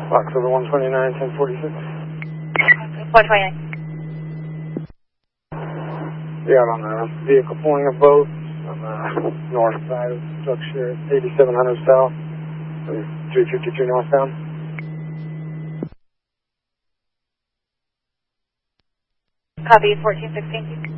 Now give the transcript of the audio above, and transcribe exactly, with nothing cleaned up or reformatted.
Box over one twenty-nine, ten forty-six. one twenty-nine. Yeah, on the vehicle pulling a boat on the north side of the structure, eighty-seven hundred south, three fifty-two northbound. Copy, fourteen sixteen.